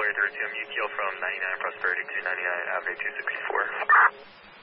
Flyer 32, I'm UTL from 99 Prosperity to 99 Avenue 264.